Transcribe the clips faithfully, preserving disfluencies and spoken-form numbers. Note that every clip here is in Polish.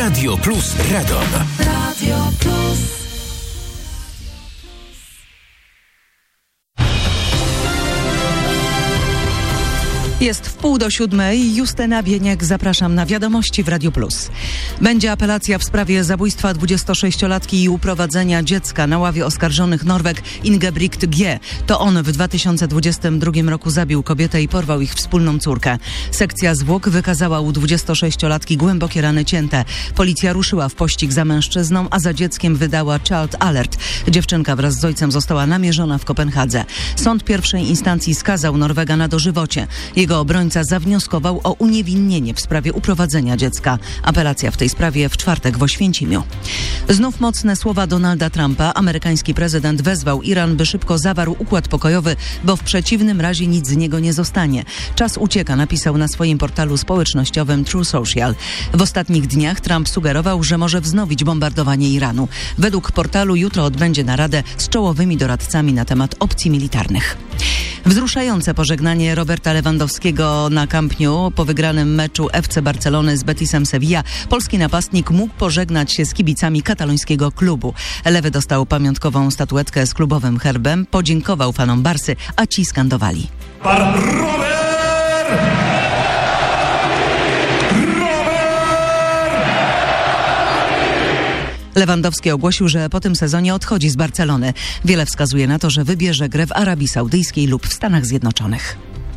Radio Plus Radom. Radio Plus. Jest w pół do siódmej. Justyna Bieniek, zapraszam na Wiadomości w Radiu Plus. Będzie apelacja w sprawie zabójstwa dwudziestosześciolatki i uprowadzenia dziecka. Na ławie oskarżonych Norweg Ingebrigt G. To on w dwa tysiące dwudziestym drugim roku zabił kobietę i porwał ich wspólną córkę. Sekcja zwłok wykazała u dwudziestosześciolatki głębokie rany cięte. Policja ruszyła w pościg za mężczyzną, a za dzieckiem wydała Child Alert. Dziewczynka wraz z ojcem została namierzona w Kopenhadze. Sąd pierwszej instancji skazał Norwega na dożywocie. Jego obrońca zawnioskował o uniewinnienie w sprawie uprowadzenia dziecka. Apelacja w tej sprawie w czwartek w Oświęcimiu. Znów mocne słowa Donalda Trumpa. Amerykański prezydent wezwał Iran, by szybko zawarł układ pokojowy, bo w przeciwnym razie nic z niego nie zostanie. Czas ucieka, napisał na swoim portalu społecznościowym True Social. W ostatnich dniach Trump sugerował, że może wznowić bombardowanie Iranu. Według portalu jutro odbędzie naradę z czołowymi doradcami na temat opcji militarnych. Wzruszające pożegnanie Roberta Lewandowskiego na Camp Nou po wygranym meczu F C Barcelony z Betisem Sevilla. Polski napastnik mógł pożegnać się z kibicami katalońskiego klubu. Lewy dostał pamiątkową statuetkę z klubowym herbem, podziękował fanom Barsy, a ci skandowali: Pan Robert! Lewandowski ogłosił, że po tym sezonie odchodzi z Barcelony. Wiele wskazuje na to, że wybierze grę w Arabii Saudyjskiej lub w Stanach Zjednoczonych.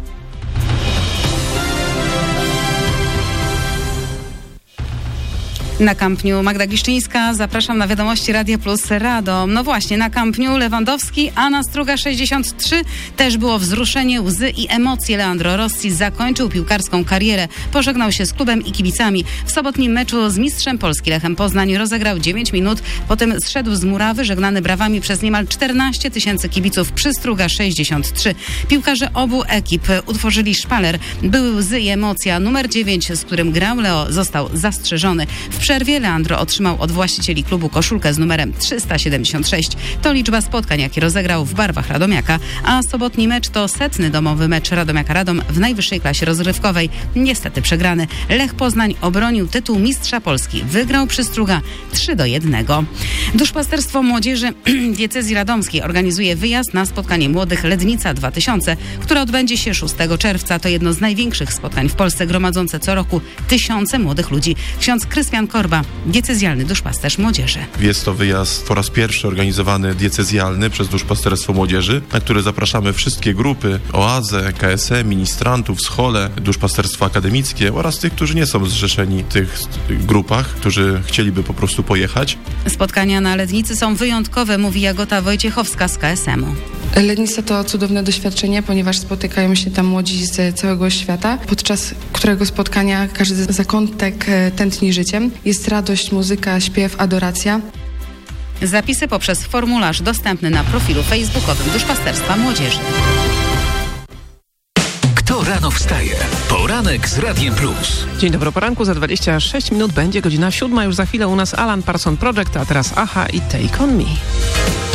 Na Camp Nou Magda Giszczyńska, zapraszam na Wiadomości Radia Plus Radom. No właśnie, na Camp Nou Lewandowski, Anna Struga sześćdziesiąt trzy. Też było wzruszenie, łzy i emocje. Leandro Rossi zakończył piłkarską karierę. Pożegnał się z klubem i kibicami. W sobotnim meczu z mistrzem Polski Lechem Poznań rozegrał dziewięć minut. Potem zszedł z murawy, żegnany brawami przez niemal czternaście tysięcy kibiców przy Struga sześćdziesiąt trzy. Piłkarze obu ekip utworzyli szpaler. Były łzy i emocja. Numer dziewięć, z którym grał Leo, został zastrzeżony. W przerwie Leandro otrzymał od właścicieli klubu koszulkę z numerem trzysta siedemdziesiąt sześć. To liczba spotkań, jakie rozegrał w barwach Radomiaka, a sobotni mecz to setny domowy mecz Radomiaka Radom w najwyższej klasie rozrywkowej. Niestety przegrany. Lech Poznań obronił tytuł mistrza Polski. Wygrał przy Struga trzy do jednego. Duszpasterstwo Młodzieży Diecezji Radomskiej organizuje wyjazd na spotkanie młodych Lednica dwa tysiące, które odbędzie się szóstego czerwca. To jedno z największych spotkań w Polsce, gromadzące co roku tysiące młodych ludzi. Ksiądz Krystian Korba, diecezjalny duszpasterz młodzieży. Jest to wyjazd po raz pierwszy organizowany diecezjalny przez Duszpasterstwo Młodzieży, na który zapraszamy wszystkie grupy, Oazę, K S E, ministrantów, Schole, Duszpasterstwo Akademickie oraz tych, którzy nie są zrzeszeni w tych grupach, którzy chcieliby po prostu pojechać. Spotkania na Lednicy są wyjątkowe, mówi Jagota Wojciechowska z K S M u. Lednica to cudowne doświadczenie, ponieważ spotykają się tam młodzi z całego świata, podczas którego spotkania każdy zakątek tętni życiem. Jest radość, muzyka, śpiew, adoracja. Zapisy poprzez formularz dostępny na profilu facebookowym Duszpasterstwa Młodzieży. Kto rano wstaje? Poranek z Radiem Plus. Dzień dobry, poranku za dwadzieścia sześć minut będzie godzina siódma. Już za chwilę u nas Alan Parsons Project, a teraz Aha i Take On Me.